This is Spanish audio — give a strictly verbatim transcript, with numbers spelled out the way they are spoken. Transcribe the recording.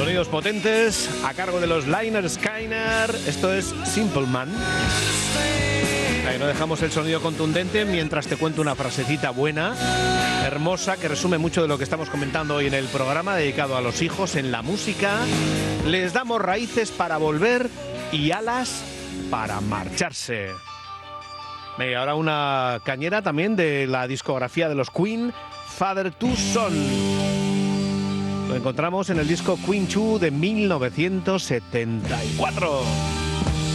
Sonidos potentes a cargo de los Lynyrd Skynyrd. Esto es Simple Man. Ahí no dejamos el sonido contundente mientras te cuento una frasecita buena, hermosa, que resume mucho de lo que estamos comentando hoy en el programa dedicado a los hijos en la música. Les damos raíces para volver y alas para marcharse. Y ahora una cañera también de la discografía de los Queen, Father to Son. Lo encontramos en el disco Queen dos de mil novecientos setenta y cuatro.